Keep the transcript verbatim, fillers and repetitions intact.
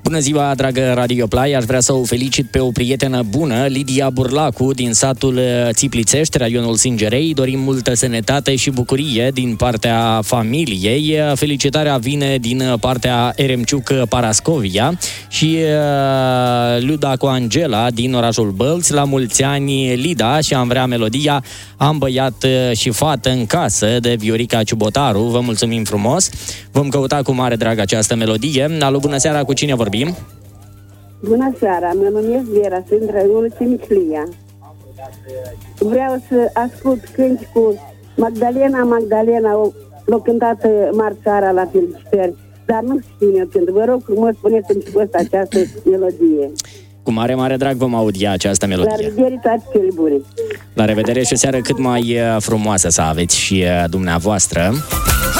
Bună ziua, dragă Radio Play, aș vrea să o felicit pe o prietenă bună, Lidia Burlacu, din satul Țiplițești, raionul Sângerei. Dorim multă sănătate și bucurie din partea familiei. Felicitarea vine din partea Eremciuc Parascovia și uh, Luda cu Angela din orașul Bălți. La mulți ani, Lida, și am vrea melodia Am băiat și fată în casă de Viorica Ciubotaru. Vă mulțumim frumos. Vom căuta cu mare drag această melodie. Alo, bună seara, cu cine vorbim? Bună seara, mă numesc Vera, sunt raionul Simiclia. Vreau să ascult cânticul Magdalena, Magdalena, l-a cântat Marțara la felicitări, dar nu știu eu când. Vă rog frumos, spuneți-mi și voi această melodie. Cu mare, mare drag vom audia această melodie. La revedere, toate cele bune. La revedere și o seară cât mai frumoasă să aveți și dumneavoastră.